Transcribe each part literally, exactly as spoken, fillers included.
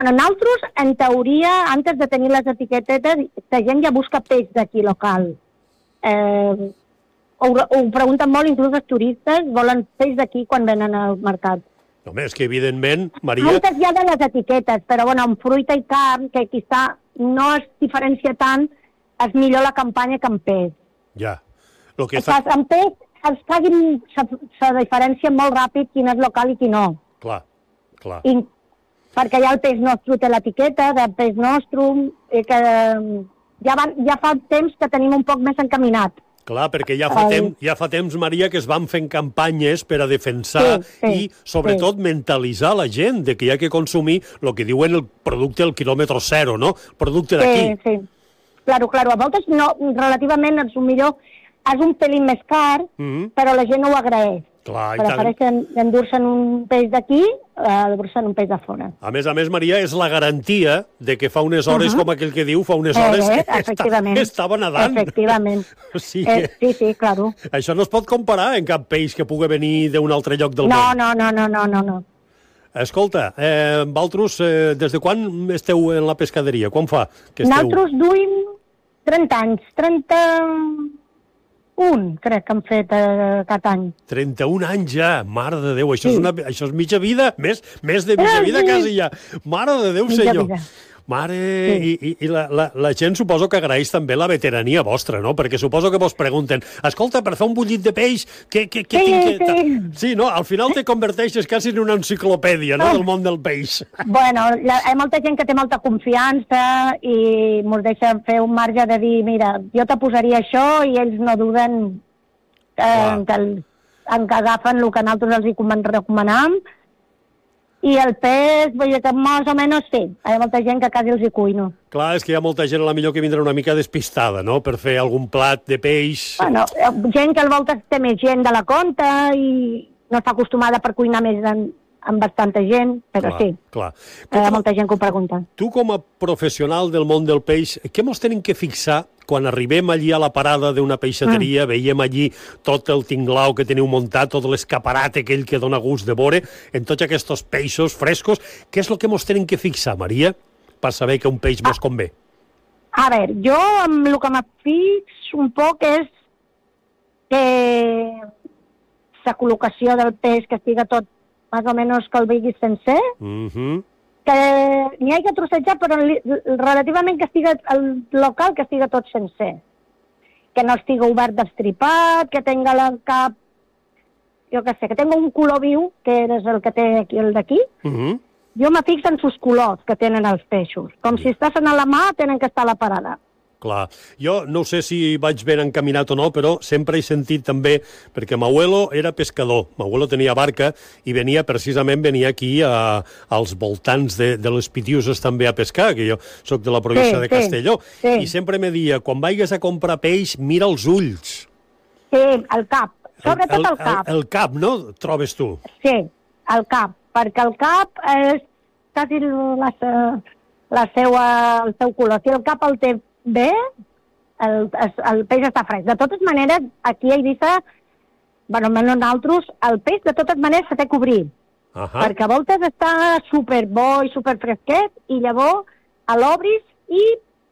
Nosaltres, en teoria, antes de tenir les etiquetetes, la gent ja busca peix d'aquí local. Eh, ho, ho pregunten molt, inclús els turistes volen peix d'aquí quan venen al mercat. Home, és que evidentment, Maria... Antes ja de les etiquetes, però bueno, amb fruita i carn, que aquí està, no es diferencia tant, és millor la campanya que amb peix. Ja. Lo que fa... Amb peix es facin, se, se diferencia molt ràpid quin és local i quin no. Clar, clar. I, perquè ja el peix nostre té l'etiqueta de peix nostre, i que ja, van, ja fa temps que tenim un poc més encaminat. Clar, perquè ja fa, temps, ja fa temps, Maria, que es van fent campanyes per a defensar sí, sí, i, sobretot, sí. mentalitzar la gent de que hi ha que consumir el que diuen el producte al quilòmetre zero, no? El producte d'aquí. Sí, sí. Claro, claro. A voltes, no, relativament, és un millor, és un pelín més car, mm-hmm. però la gent no ho agraeix. Clar, prefereixen endur-se'n un peix d'aquí a endur-se'n un peix de fora. A més a més, Maria, és la garantia de que fa unes hores, uh-huh. com aquell que diu, fa unes hores eh, que està, estava nedant. Efectivament. O sigui, eh, sí, sí, claro. Això no es pot comparar en cap peix que pugui venir d'un altre lloc del no, món. No, no, no, no, no, no. Escolta, eh, Valtros, eh, des de quan esteu en la pescaderia? Quan fa que esteu? Nosaltres duim trenta anys, trenta... Un, crec que han fet eh, aquest any. trenta-un anys ja, mare de Déu, això, sí. és, una, això és mitja vida, més, més de mitja vida quasi ja. Mare de Déu, mitja senyor. Vida. Mare, sí. i, i la, la, la gent suposo que agraeix també la veterania vostra, no? Perquè suposo que vos pregunten, escolta, per fer un bullit de peix, què, què, què sí, tinc que... Sí. sí, no? Al final te converteixes quasi en una enciclopèdia, no?, del món del peix. Bueno, hi ha molta gent que té molta confiança i ens deixa fer un marge de dir, mira, jo te posaria això, i ells no duden eh, que, el, en que agafen el que nosaltres els recomanam. I el peix, vull dir que més o menys sí. Hi ha molta gent que quasi els hi cuino. Clar, és que hi ha molta gent a la millor que vindrà una mica despistada, no?, per fer algun plat de peix. Bueno, gent que al voltes té més gent de la compta i no està acostumada per cuinar més en, amb bastanta gent, però clar, sí. Clar. Hi ha molta gent que ho pregunta. Tu, com a professional del món del peix, què mos tenim que fixar quan arribem allí a la parada d'una peixateria, mm. veiem allí tot el tinglau que teniu muntat, tot l'escaparat aquell que dona gust de veure, en tots aquests peixos frescos, què és el que mos tenim que fixar, Maria, per saber que un peix mos convé? A veure, jo amb el que me fix un poc és que la col·locació del peix, que estiga tot més o menys que el vegis sencer, mhm, que n'hi ha que trossejar, però relativament que estiga el local, que estiga tot sencer. Que no estiga obert destripat, que tenga el cap, jo què sé, que tenga un color viu, que és el que té aquí, el d'aquí. mhm. Jo me fixo en sus colors que tenen els peixos. Com si estaven a la mà, tenen que estar a la parada. Clar. Jo no sé si vaig ben encaminat o no, però sempre he sentit també, perquè m'abuelo era pescador, m'abuelo tenia barca i venia, precisament, venia aquí a, als voltants de, de les Pitiuses també a pescar, que jo sóc de la província sí, de Castelló, sí, sí. i sempre me dia, quan vagis a comprar peix, mira els ulls. Sí, el cap, sobretot el, el, el cap. El, el cap, no? Trobes tu? Sí, el cap, perquè el cap és quasi la, la seua, el seu color. Si el cap el té bé, el, el peix està fresc. De totes maneres, aquí a Eivissa, bueno, menys nosaltres, el peix de totes maneres s'ha de cobrir. Uh -huh. Perquè a voltes està superbo i superfresquet i llavors l'obris i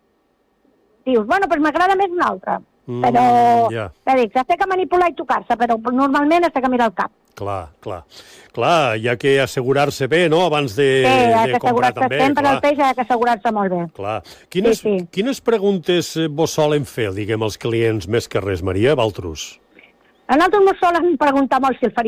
dius, bueno, doncs m'agrada més un altre. Mm, però, yeah. ja dic, s'ha de manipular i tocar-se, però normalment s'ha de mirar el cap. Clar, clar. Clar, hi ha que assegurar-se bé, no?, abans de, sí, de comprar també. Sí, sempre el peix ha que assegurar-se molt bé. Clar. Quines, sí, sí. quines preguntes vos solen fer, diguem, els clients més que res, Maria Valtros? A nosaltres ens solen preguntar molt si el faria